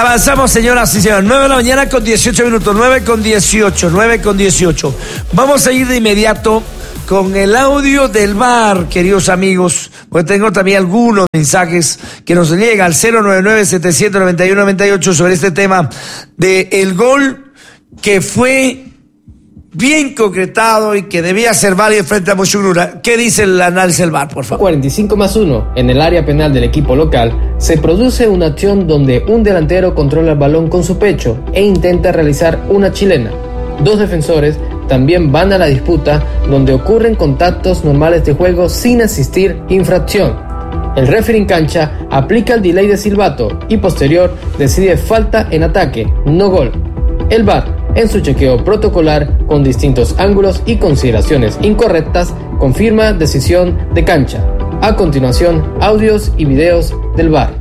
Avanzamos, señoras y señores. 9 de la mañana con 18 minutos. 9:18. Vamos a ir de inmediato con el audio del VAR, queridos amigos, porque tengo también algunos mensajes que nos llegan al 099-791-98 sobre este tema de el gol que fue bien concretado y que debía ser válido frente a Mushuruna. ¿Qué dice el análisis del VAR, por favor? 45+1, en el área penal del equipo local, se produce una acción donde un delantero controla el balón con su pecho e intenta realizar una chilena. Dos defensores también van a la disputa, donde ocurren contactos normales de juego sin asistir infracción. El referee en cancha aplica el delay de silbato y posterior decide falta en ataque, no gol. El VAR, en su chequeo protocolar con distintos ángulos y consideraciones incorrectas, confirma decisión de cancha. A continuación, audios y videos del VAR.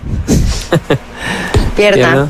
Pierda.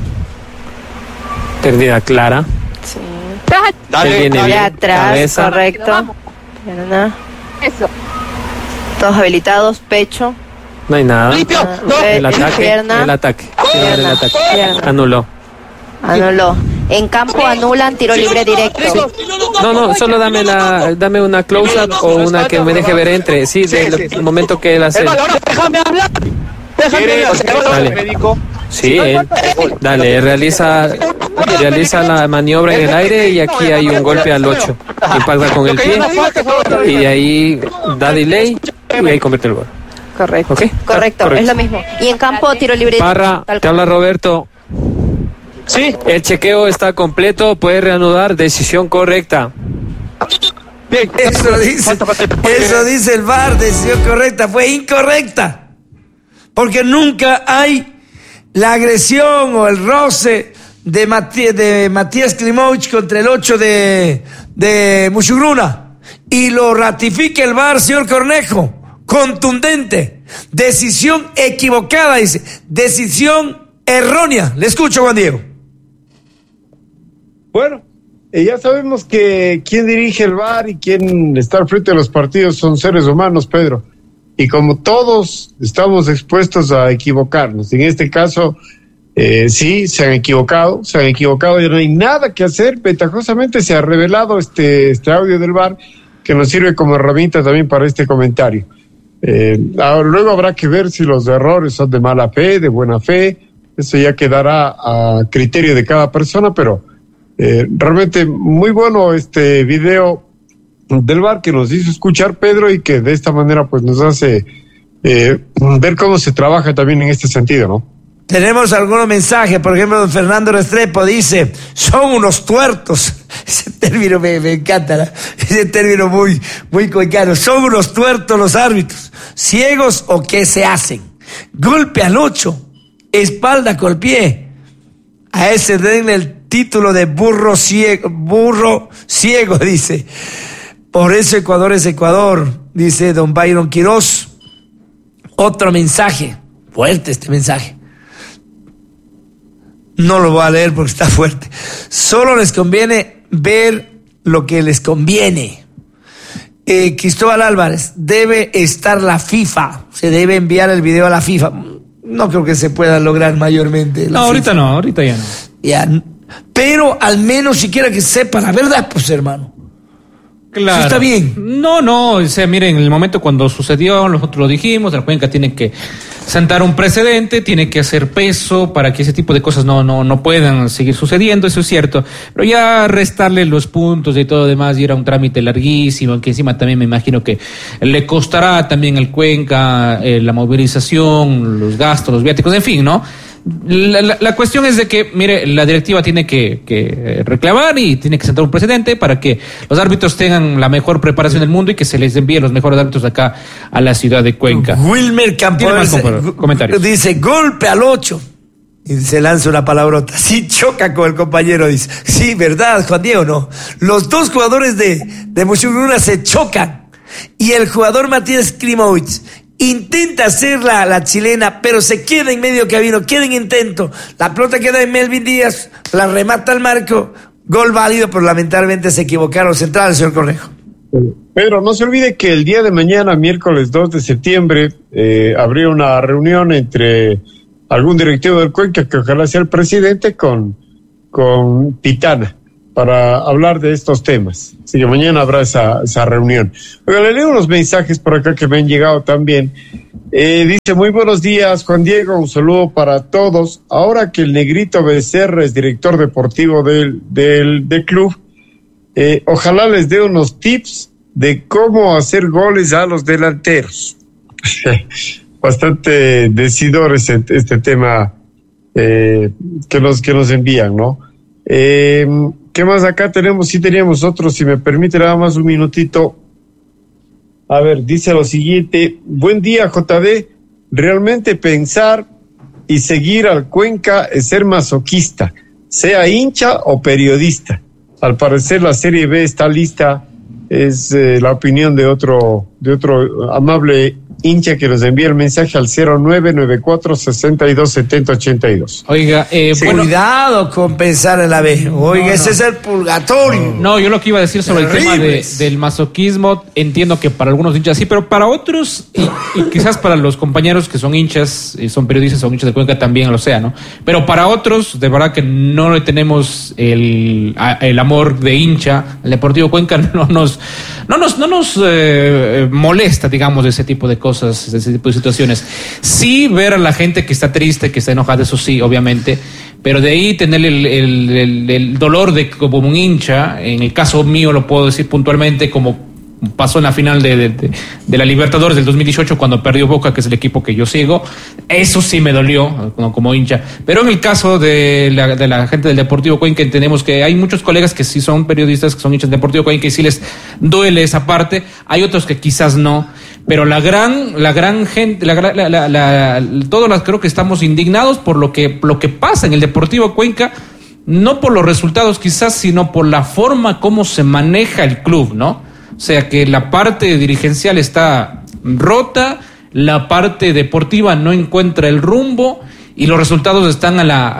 Pérdida clara. Sí. Dale, De atrás, cabeza. correcto. Pierna. Eso. Todos habilitados, pecho. No hay nada. El ataque. Pierna. El ataque. Pierna. El ataque. Pierna. Anuló. Anuló. En campo anulan tiro libre directo. No, solo dame una close-up o una que me deje ver entre. Sí, del momento que él hace. Déjame hablar. Dale. Sí, él. Dale, realiza la maniobra en el aire y aquí hay un golpe al 8. Impacta con el pie y de ahí da delay y ahí convierte el gol. Correcto. ¿Ok? Correcto, es lo mismo. Y en campo tiro libre Parra, tal te habla Roberto. Sí. El chequeo está completo, puede reanudar, decisión correcta. Bien. Eso dice el VAR, decisión correcta, fue incorrecta. Porque nunca hay la agresión o el roce de Matías Klimovic contra el 8 de Mushuruna. Y lo ratifica el VAR, señor Cornejo. Contundente. Decisión equivocada, dice. Decisión errónea. Le escucho, Juan Diego. Bueno, ya sabemos que quien dirige el VAR y quien está al frente de los partidos son seres humanos, Pedro. Y como todos estamos expuestos a equivocarnos, en este caso, sí, se han equivocado y no hay nada que hacer. Ventajosamente se ha revelado este audio del VAR que nos sirve como herramienta también para este comentario. Luego habrá que ver si los errores son de mala fe, de buena fe. Eso ya quedará a criterio de cada persona, pero realmente muy bueno este video del VAR que nos hizo escuchar, Pedro, y que de esta manera pues nos hace ver cómo se trabaja también en este sentido, ¿no? Tenemos algunos mensajes, por ejemplo, don Fernando Restrepo dice, son unos tuertos. Ese término me encanta, ¿no? Ese término muy cuencano. Son unos tuertos los árbitros, ciegos o qué se hacen. Golpe al 8, espalda con el pie. A ese denle el título de burro ciego, dice. Por eso Ecuador es Ecuador, dice don Byron Quiroz. Otro mensaje, fuerte este mensaje. No lo voy a leer porque está fuerte. Solo les conviene ver lo que les conviene. Cristóbal Álvarez, debe estar la FIFA. Se debe enviar el video a la FIFA. No creo que se pueda lograr mayormente. No, ahorita FIFA. No, ahorita ya no. Ya, pero al menos siquiera que sepa la verdad, pues hermano. Claro. Eso está bien. No, o sea, miren, en el momento cuando sucedió, nosotros lo dijimos, la Cuenca tiene que sentar un precedente, tiene que hacer peso para que ese tipo de cosas no puedan seguir sucediendo, eso es cierto. Pero ya restarle los puntos y todo demás, y era un trámite larguísimo, que encima también me imagino que le costará también al Cuenca la movilización, los gastos, los viáticos, en fin, ¿no? La cuestión es de que, mire, la directiva tiene que reclamar y tiene que sentar un precedente para que los árbitros tengan la mejor preparación del mundo y que se les envíe los mejores árbitros acá a la ciudad de Cuenca. Wilmer Campos comentarios. Dice, golpe al 8. Y se lanza una palabrota. Sí, choca con el compañero, dice. Sí, ¿verdad, Juan Diego? No. Los dos jugadores de Mushuruna se chocan. Y el jugador Matías Klimovic intenta hacer la chilena, pero se queda en medio camino, queda en intento. La pelota queda en Melvin Díaz, la remata al marco, gol válido, pero lamentablemente se equivocaron los centrales, señor Cornejo. Pedro, no se olvide que el día de mañana, miércoles 2 de septiembre, habría una reunión entre algún directivo del Cuenca, que ojalá sea el presidente, con Pitana, para hablar de estos temas. Así que mañana habrá esa reunión. Oiga, le leo unos mensajes por acá que me han llegado también. Dice, muy buenos días, Juan Diego, un saludo para todos. Ahora que el Negrito Becerra es director deportivo del club, ojalá les dé unos tips de cómo hacer goles a los delanteros. Bastante decidor este tema que nos envían, ¿no? ¿Qué más acá tenemos? Sí teníamos otro, si me permite nada más un minutito. A ver, dice lo siguiente. Buen día, JD. Realmente pensar y seguir al Cuenca es ser masoquista, sea hincha o periodista. Al parecer la Serie B está lista. Es la opinión de otro amable hincha que nos envía el mensaje al 0994-627082. Oiga, bueno, cuidado con pensar en la B. Oiga, ese es el purgatorio. No, yo lo que iba a decir sobre el tema del masoquismo, entiendo que para algunos hinchas sí, pero para otros, y quizás para los compañeros que son hinchas, son periodistas, son hinchas de Cuenca, también lo sea, ¿no? Pero para otros, de verdad que no le tenemos el amor de hincha, el Deportivo Cuenca no nos molesta, digamos, de ese tipo de cosas, de ese tipo de situaciones. Sí, ver a la gente que está triste, que está enojada, eso sí, obviamente, pero de ahí tener el dolor de como un hincha, en el caso mío lo puedo decir puntualmente, como pasó en la final de la Libertadores del 2018 cuando perdió Boca, que es el equipo que yo sigo, eso sí me dolió como hincha. Pero en el caso de la gente del Deportivo Cuenca, entendemos que hay muchos colegas que sí son periodistas, que son hinchas del Deportivo Cuenca y sí les duele esa parte. Hay otros que quizás no, pero la gran gente, todos creo que estamos indignados por lo que pasa en el Deportivo Cuenca, no por los resultados quizás, sino por la forma como se maneja el club, ¿no? O sea que la parte dirigencial está rota, la parte deportiva no encuentra el rumbo y los resultados están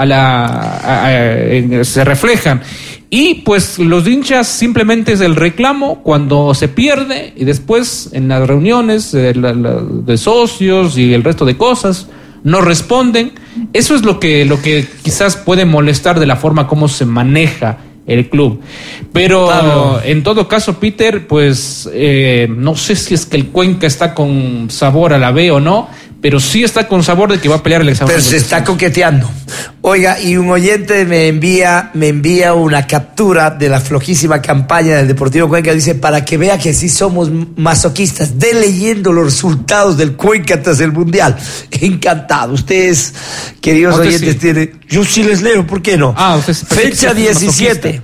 se reflejan. Y pues los hinchas simplemente es el reclamo cuando se pierde y después en las reuniones de socios y el resto de cosas no responden. Eso es lo que quizás puede molestar de la forma como se maneja el club. Pero claro, en todo caso, Peter, pues no sé si es que el Cuenca está con sabor a la B o no, pero sí está con sabor de que va a pelear el examen. Pero se está coqueteando. Oiga, y un oyente me envía una captura de la flojísima campaña del Deportivo Cuenca. Dice, para que vea que sí somos masoquistas, de leyendo los resultados del Cuenca tras el Mundial. Encantado. Ustedes, queridos oyentes, sí tienen... Yo sí les leo, ¿por qué no? Fecha 17,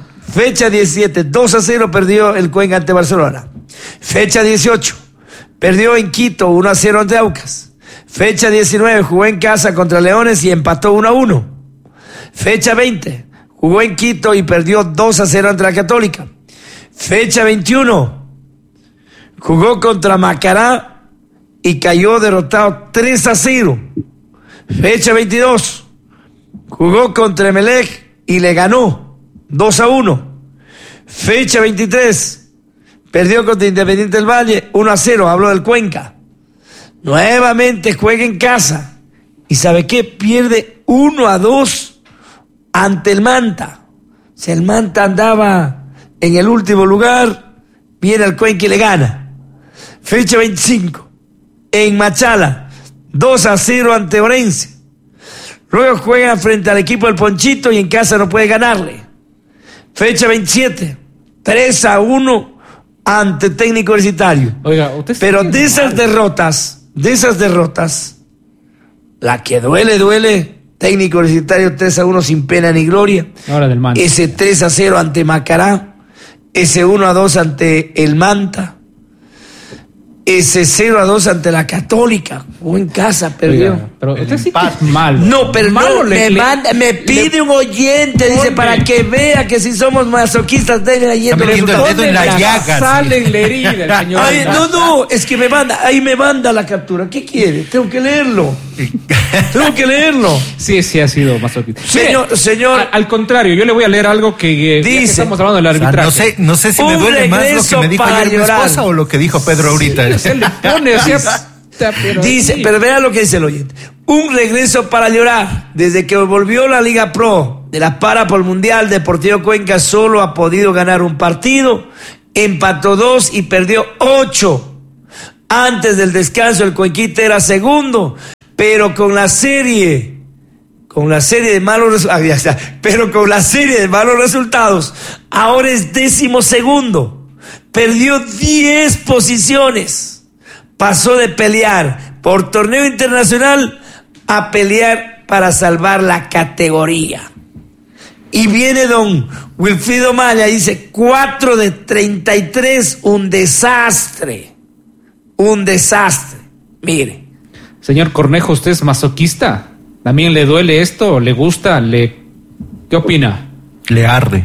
2-0 perdió el Cuenca ante Barcelona. Fecha 18, perdió en Quito 1-0 ante Aucas. Fecha 19, jugó en casa contra Leones y empató 1-1. Fecha 20, jugó en Quito y perdió 2-0 ante la Católica. Fecha 21, jugó contra Macará y cayó derrotado 3-0. Fecha 22, jugó contra Emelec y le ganó 2-1. Fecha 23, perdió contra Independiente del Valle 1-0, habló del Cuenca. Nuevamente juega en casa y ¿sabe qué? Pierde 1-2 ante el Manta. O sea, el Manta andaba en el último lugar, viene al Cuenca y le gana. Fecha 25, en Machala 2-0 ante Orense. Luego juega frente al equipo del Ponchito y en casa no puede ganarle. Fecha 27, 3-1 ante Técnico Universitario. Oiga, pero de esas derrotas, la que duele, Técnico Universitario 3-1 sin pena ni gloria. Ahora del Manta. Ese 3-0 ante Macará, ese 1-2 ante el Manta, ese 0-2 ante la Católica. Jugó en casa, perdió. Oiga, pero usted sí que es malo. No, pero malo, me pide un oyente, dice, para que vea que si somos masoquistas, denle leyendo el dedo en la llaga. Sale en la herida el señor. Ay, no, es que me manda la captura. ¿Qué quiere? Tengo que leerlo. Sí, ha sido masoquista. Señor. Al contrario, yo le voy a leer algo que dice, estamos hablando del arbitraje. O sea, no sé si me duele más lo que me dijo ayer mi esposa o lo que dijo Pedro ahorita. Se le pone, dice, pero vea lo que dice el oyente. un regreso para llorar. Desde que volvió la Liga Pro de la para por el Mundial, Deportivo Cuenca solo ha podido ganar un partido, empató 2 y perdió 8. Antes del descanso el Cuenquita era segundo, pero con la serie de malos resultados, ahora es 12º. Perdió 10 posiciones. Pasó de pelear por torneo internacional a pelear para salvar la categoría. Y viene don Wilfrido Maya, dice 4 de 33, un desastre. Mire. Señor Cornejo, ¿usted es masoquista? ¿También le duele esto? ¿Le gusta? ¿Qué opina? Le arde.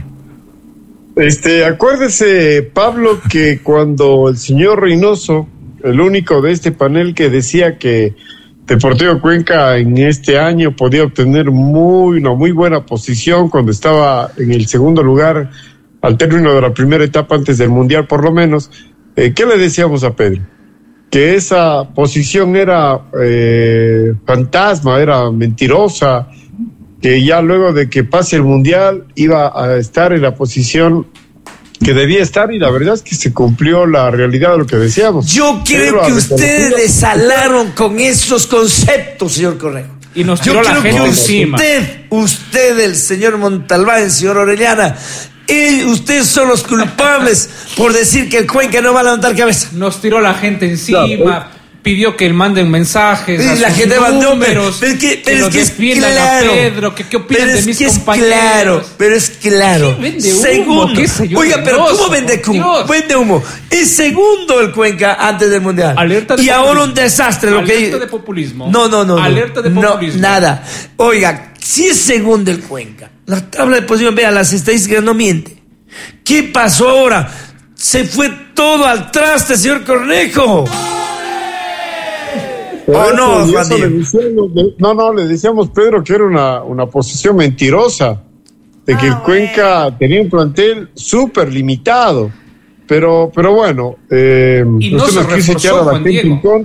Acuérdese, Pablo, que cuando el señor Reynoso, el único de este panel que decía que Deportivo Cuenca en este año podía obtener una muy buena posición cuando estaba en el segundo lugar al término de la primera etapa antes del Mundial por lo menos, ¿qué le decíamos a Pedro? Que esa posición era fantasma, era mentirosa, que ya luego de que pase el Mundial iba a estar en la posición que debía estar, y la verdad es que se cumplió la realidad de lo que decíamos. Yo creo que ustedes le salaron con esos conceptos, señor Correjo. Y nos tiró la gente encima. Usted, el señor Montalbán, el señor Orellana, ustedes son los culpables por decir que el Cuenca no va a levantar cabeza. Nos tiró la gente encima, pidió que manden mensajes y a la sus gente números, pero es que defiendan claro, a Pedro, que opinan de mis compañeros. Pero es claro. Vende humo, segundo. Oiga, pero ¿cómo vende humo? Vende humo. Es segundo el Cuenca antes del Mundial. Alerta de y populismo. ahora un desastre. Alerta de populismo. No. Alerta de populismo. No, nada. Oiga, si es segundo el Cuenca, la tabla de posición, vea, las estadísticas no mienten. ¿Qué pasó ahora? Se fue todo al traste, señor Cornejo. Le decíamos, Pedro, que era una posición mentirosa, de que el Cuenca tenía un plantel súper limitado, pero bueno, y no nos quiso echar a la gente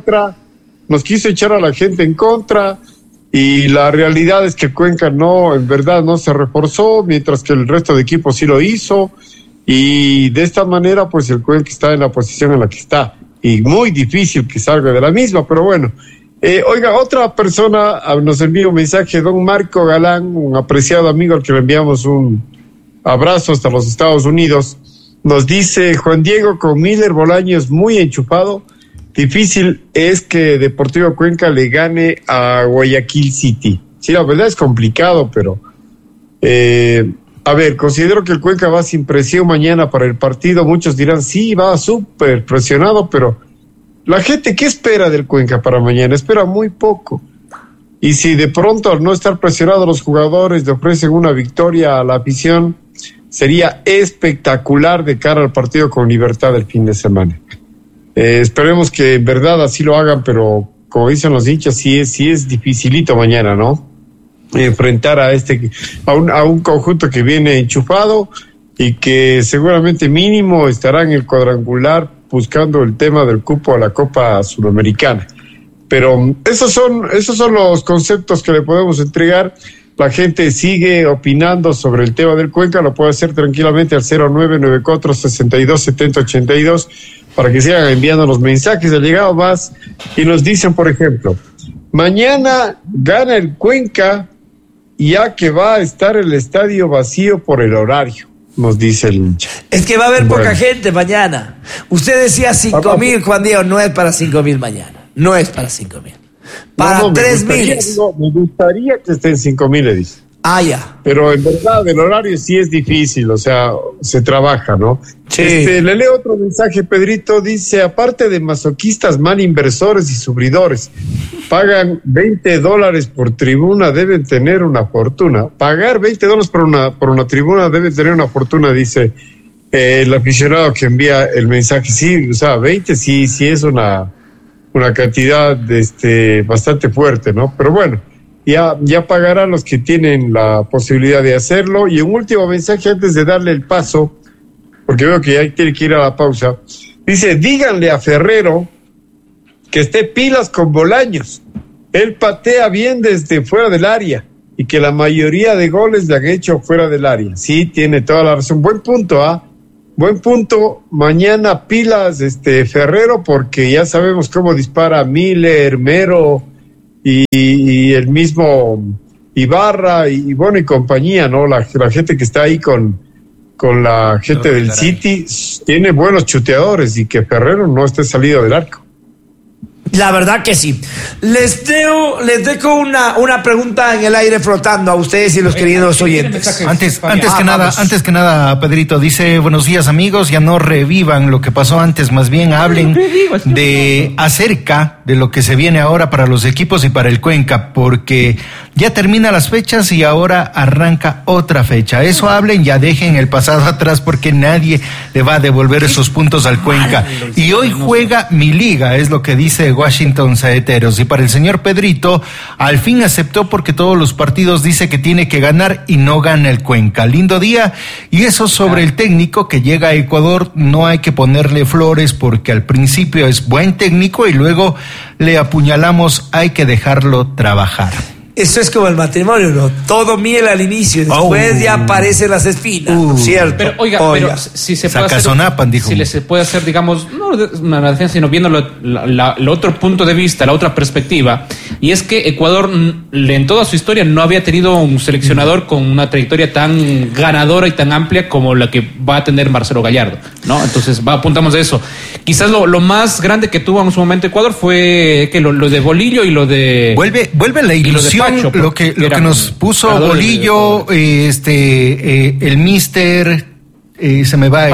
en contra, y la realidad es que el Cuenca en verdad no se reforzó, mientras que el resto de equipos sí lo hizo, y de esta manera pues el Cuenca está en la posición en la que está, y muy difícil que salga de la misma, pero bueno. Oiga, otra persona nos envía un mensaje, don Marco Galán, un apreciado amigo al que le enviamos un abrazo hasta los Estados Unidos, nos dice: Juan Diego, con Miller Bolaños muy enchufado, difícil es que Deportivo Cuenca le gane a Guayaquil City. Sí, la verdad es complicado, pero a ver, considero que el Cuenca va sin presión mañana para el partido. Muchos dirán, sí, va súper presionado, pero la gente, ¿qué espera del Cuenca para mañana? Espera muy poco. Y si de pronto, al no estar presionados los jugadores, le ofrecen una victoria a la afición, sería espectacular de cara al partido con Libertad el fin de semana. Esperemos que en verdad así lo hagan, pero como dicen los hinchas, sí es dificilito mañana, ¿no? Enfrentar a un conjunto que viene enchufado y que seguramente mínimo estará en el cuadrangular buscando el tema del cupo a la Copa Sudamericana. Pero esos son los conceptos que le podemos entregar. La gente sigue opinando sobre el tema del Cuenca, lo puede hacer tranquilamente al 0994-627082 para que sigan enviando los mensajes. Ha llegado más y nos dicen, por ejemplo, mañana gana el Cuenca, ya que va a estar el estadio vacío por el horario, nos dice el hincha. Es que va a haber poca gente mañana. Usted decía 5,000, Juan Diego, no es para 5,000 mañana. No es para 5,000. Para 3,000. Me gustaría que estén 5,000, le dice. Ah, ya. Pero en verdad el horario sí es difícil, o sea, se trabaja, ¿no? Sí. Le leo otro mensaje, Pedrito, dice: aparte de masoquistas, mal inversores y sufridores, pagan $20 por tribuna, deben tener una fortuna. Pagar $20 por una tribuna deben tener una fortuna, dice el aficionado que envía el mensaje. Sí, o sea, 20 sí es una cantidad bastante fuerte, ¿no? Pero bueno, ya pagarán los que tienen la posibilidad de hacerlo. Y un último mensaje antes de darle el paso, porque veo que ya tiene que ir a la pausa. Dice: díganle a Ferrero que esté pilas con Bolaños, él patea bien desde fuera del área y que la mayoría de goles le han hecho fuera del área. Sí, tiene toda la razón. Buen punto, ¿ah? Buen punto. Mañana pilas, Ferrero, porque ya sabemos cómo dispara Miller, Mero y el mismo Ibarra y bueno, y compañía, ¿no? La gente que está ahí con la gente del City tiene buenos chuteadores y que Ferrero no esté salido del arco. La verdad que sí. Les dejo una pregunta en el aire flotando a ustedes y los queridos oyentes. Antes que nada, Pedrito dice: buenos días, amigos, ya no revivan lo que pasó antes, más bien hablen acerca de lo que se viene ahora para los equipos y para el Cuenca, porque ya termina las fechas y ahora arranca otra fecha. Eso hablen, ya dejen el pasado atrás, porque nadie le va a devolver esos puntos al Cuenca. Y hoy juega mi liga, es lo que dice Washington Saeteros. Y para el señor Pedrito, al fin aceptó, porque todos los partidos dice que tiene que ganar y no gana el Cuenca. Lindo día. Y eso sobre el técnico que llega a Ecuador, no hay que ponerle flores, porque al principio es buen técnico y luego le apuñalamos, hay que dejarlo trabajar. Eso es como el matrimonio, ¿no? Todo miel al inicio, después ya aparecen las espinas, ¿cierto? Pero, pero si se puede hacer, si se puede hacer, digamos, no una defensa, sino viendo el otro punto de vista, la otra perspectiva, y es que Ecuador en toda su historia no había tenido un seleccionador con una trayectoria tan ganadora y tan amplia como la que va a tener Marcelo Gallardo, ¿no? Entonces apuntamos de eso. Quizás lo más grande que tuvo en su momento Ecuador fue que lo de Bolillo y lo de... Vuelve la ilusión. Pacho, lo que nos puso Bolillo, el mister, se me va,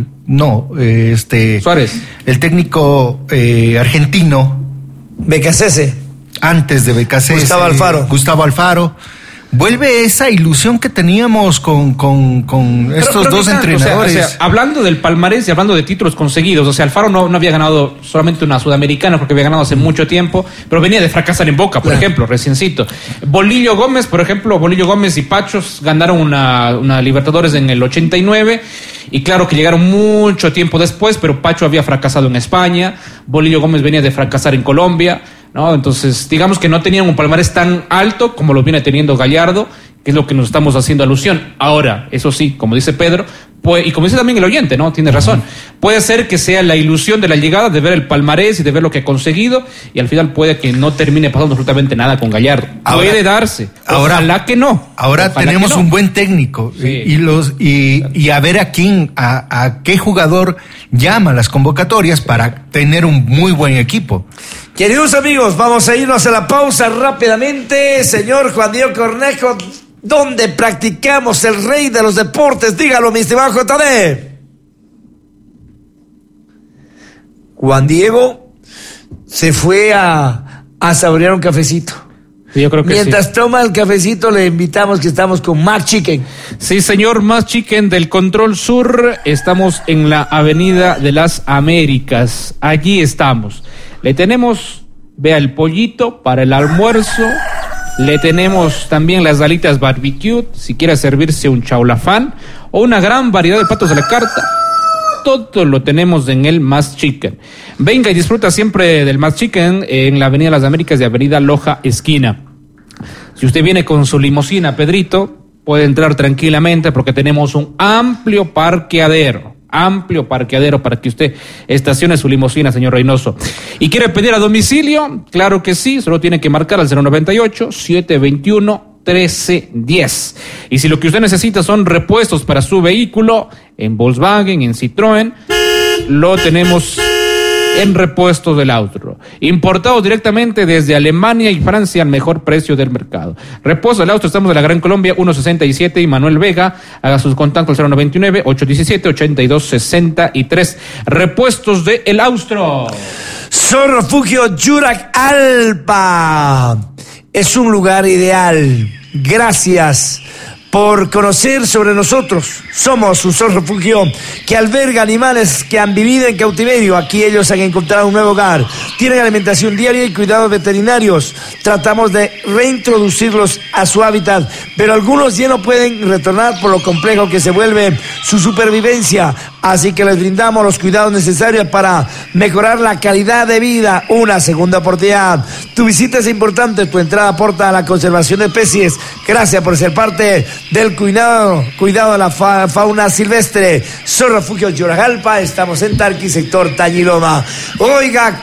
Suárez, el técnico argentino, Becasese, antes de Becasese, Gustavo Alfaro. Vuelve esa ilusión que teníamos con estos dos entrenadores. O sea, hablando del palmarés y hablando de títulos conseguidos, o sea, Alfaro no había ganado solamente una sudamericana, porque había ganado hace mucho tiempo, pero venía de fracasar en Boca, por ejemplo, reciencito. Bolillo Gómez, por ejemplo, Bolillo Gómez y Pachos ganaron una Libertadores en el 89, y claro que llegaron mucho tiempo después, pero Pacho había fracasado en España, Bolillo Gómez venía de fracasar en Colombia, ¿no? Entonces, digamos que no tenían un palmarés tan alto como lo viene teniendo Gallardo, que es lo que nos estamos haciendo alusión. Ahora, eso sí, como dice Pedro, y como dice también el oyente, ¿no? Tiene razón. Puede ser que sea la ilusión de la llegada, de ver el palmarés y de ver lo que ha conseguido, y al final puede que no termine pasando absolutamente nada con Gallardo. Puede darse. Ojalá que no. Ahora tenemos un buen técnico, sí. y a ver a qué jugador llama las convocatorias para tener un muy buen equipo. Queridos amigos, vamos a irnos a la pausa rápidamente. Señor Juan Diego Cornejo, ¿dónde practicamos el rey de los deportes? Dígalo, mi estimado JD. Juan Diego se fue a saborear un cafecito. Yo creo que mientras toma el cafecito, le invitamos, que estamos con Mac Chicken. Sí, señor, Mac Chicken del Control Sur. Estamos en la Avenida de las Américas. Allí estamos. Le tenemos, vea, el pollito para el almuerzo. Le tenemos también las alitas barbecue, si quiere servirse un chaulafán, o una gran variedad de platos de la carta. Todo lo tenemos en el Mac Chicken. Venga y disfruta siempre del Mac Chicken en la Avenida Las Américas de Avenida Loja esquina. Si usted viene con su limusina, Pedrito, puede entrar tranquilamente, porque tenemos un amplio parqueadero para que usted estacione su limusina, señor Reynoso. ¿Y quiere pedir a domicilio? Claro que sí, solo tiene que marcar al 098-721-1310. Y si lo que usted necesita son repuestos para su vehículo, en Volkswagen, en Citroën, lo tenemos en Repuestos del Austro, importado directamente desde Alemania y Francia al mejor precio del mercado. Repuestos del Austro, estamos en la Gran Colombia 167 y Manuel Vega. Haga sus contactos al 099-817-8263. Repuestos de El Austro. Sol Refugio Yurak Alpa es un lugar ideal. Gracias por conocer sobre nosotros. Somos un Sol Refugio que alberga animales que han vivido en cautiverio. Aquí ellos han encontrado un nuevo hogar. Tienen alimentación diaria y cuidados veterinarios. Tratamos de reintroducirlos a su hábitat, pero algunos ya no pueden retornar por lo complejo que se vuelve su supervivencia. así que les brindamos los cuidados necesarios para mejorar la calidad de vida. Una segunda oportunidad. Tu visita es importante, tu entrada aporta a la conservación de especies. Gracias por ser parte del cuidado de la fauna silvestre. Soy Refugio Yorajalpa, estamos en Tarqui, sector Tañiloma. Oiga,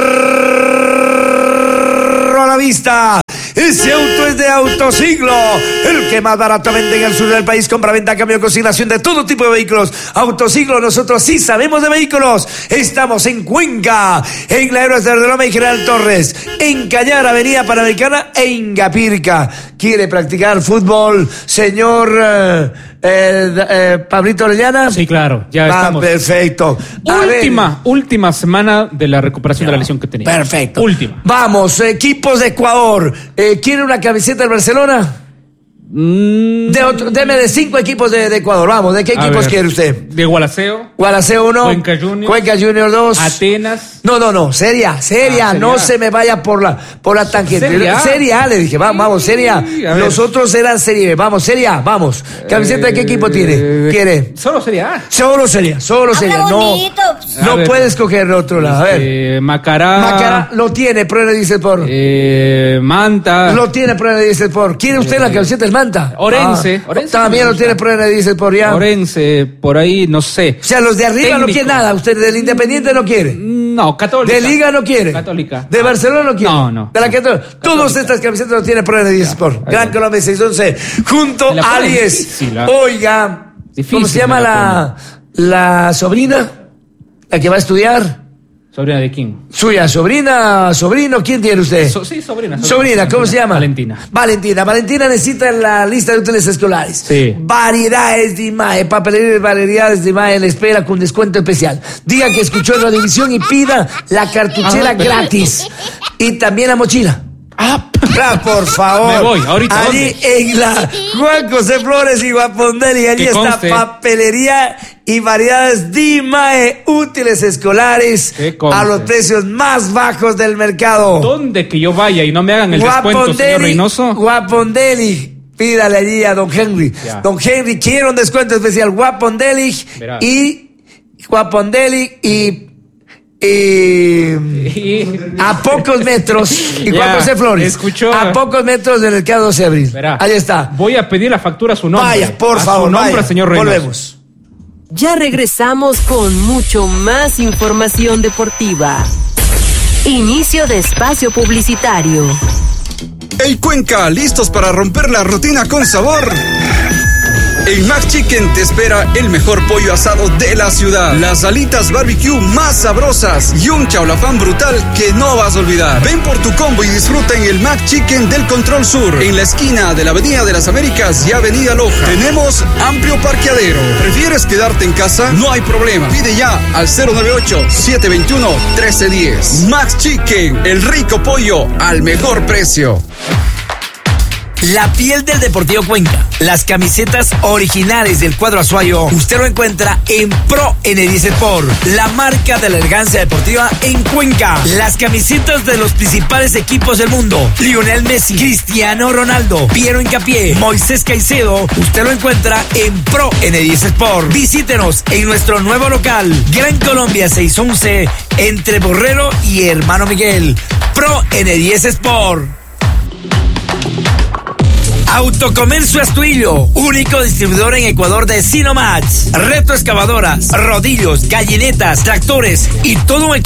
carro a la vista. Ese auto es de Autosiglo, el que más barato vende en el sur del país. Compra, venta, cambio, consignación de todo tipo de vehículos. Autosiglo, nosotros sí sabemos de vehículos. Estamos en Cuenca, en la Héroes de Loma y General Torres, en Cañar, Avenida Panamericana e Ingapirca. ¿Quiere practicar fútbol, señor Pablito Orellana? Sí, claro, ya estamos. Perfecto. Última semana de la recuperación de la lesión que tenía. Perfecto. Última. Vamos, equipos de Ecuador. ¿Quiere una camiseta del Barcelona? Deme de 5 equipos de Ecuador. Vamos, ¿de qué equipos quiere usted? De Gualaceo. Gualaceo 1. Cuenca Junior 2. Atenas. No, seria. No se me vaya por la tangente. Serie A, le dije, vamos, Serie A. Los otros eran Serie B. Vamos, Serie A, vamos. ¿Camiseta de qué equipo quiere? Solo Serie A. Solo Serie A. No puede escoger otro lado. A ver. Macará lo tiene, prueba de diésel por. Manta. Lo tiene, prueba de diésel por. ¿Quiere usted la camiseta del Manta? Orense. También lo tiene, prueba de diésel por ya. Orense, por ahí, no sé. O sea, los de arriba no quieren nada. ¿Usted del Independiente no quiere? No, Católica. ¿De Liga no quiere? Católica. ¿De Barcelona no quiere? No. ¿De la Católica? Todas estas camisetas lo tiene prueba de Sport. Gran Colombia 611. Junto a Alies. Oiga, ¿cómo se llama la sobrina? ¿La que va a estudiar? ¿Sobrina de quién? Suya, sobrino, ¿quién tiene usted? Sí, sobrina. Sobrina, ¿cómo se llama? Valentina necesita la lista de útiles escolares. Sí. Variedades de IMAE, papelería de variedades de IMAE en la espera con descuento especial. Diga que escuchó en Radivisión y pida la cartuchera gratis. Y también la mochila. Por favor. Me voy, ahorita. Allí en la Juan José Flores y Guapondelli, allí está papelería y variedades DIMAE, útiles escolares a los precios más bajos del mercado. ¿Dónde que yo vaya y no me hagan el descuento, señor Reynoso? Guapondelli, pídale allí a don Henry. Ya. Don Henry quiere un descuento especial. Guapondelli y a pocos metros y Juan José Flores a pocos metros del mercado 12 de abril. Ahí está. Voy a pedir la factura a su nombre. Vaya, por favor, su nombre, señor Reynoso. Volvemos. Ya regresamos con mucho más información deportiva. Inicio de espacio publicitario. Hey Cuenca, ¿listos para romper la rutina con sabor? En Mac Chicken te espera el mejor pollo asado de la ciudad, las alitas barbecue más sabrosas y un chaulafán brutal que no vas a olvidar. Ven por tu combo y disfruta en el Mac Chicken del Control Sur, en la esquina de la Avenida de las Américas y Avenida Loja. Tenemos amplio parqueadero. ¿Prefieres quedarte en casa? No hay problema. Pide ya al 098-721-1310. Mac Chicken, el rico pollo al mejor precio. La piel del Deportivo Cuenca, las camisetas originales del cuadro azuayo, usted lo encuentra en Pro N10 Sport, la marca de la elegancia deportiva en Cuenca. Las camisetas de los principales equipos del mundo, Lionel Messi, Cristiano Ronaldo, Piero Hincapié, Moisés Caicedo, usted lo encuentra en Pro N10 Sport. Visítenos en nuestro nuevo local, Gran Colombia 611, entre Borrero y Hermano Miguel. Pro N10 Sport. Autocomercio Astuillo, único distribuidor en Ecuador de Sinomax, retroexcavadoras, rodillos, gallinetas, tractores y todo un equipo